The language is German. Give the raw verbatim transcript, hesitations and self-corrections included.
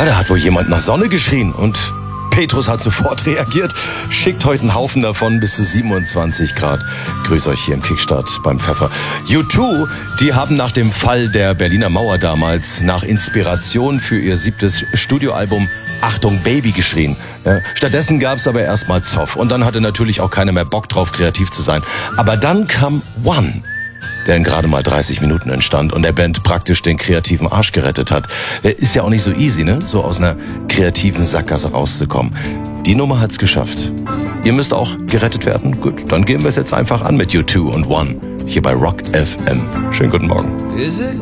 Ja, da hat wohl jemand nach Sonne geschrien und Petrus hat sofort reagiert, schickt heute einen Haufen davon bis zu siebenundzwanzig Grad. Grüß euch hier im Kickstart beim Pfeffer. U zwei, die haben nach dem Fall der Berliner Mauer damals nach Inspiration für ihr siebtes Studioalbum Achtung Baby geschrien. Ja, stattdessen gab's aber erstmal Zoff und dann hatte natürlich auch keiner mehr Bock drauf, kreativ zu sein. Aber dann kam One, der in gerade mal dreißig Minuten entstand und der Band praktisch den kreativen Arsch gerettet hat. Ist ja auch nicht so easy, ne? So aus einer kreativen Sackgasse rauszukommen. Die Nummer hat's geschafft. Ihr müsst auch gerettet werden? Gut, dann gehen wir es jetzt einfach an mit U zwei und One. Hier bei Rock F M. Schönen guten Morgen.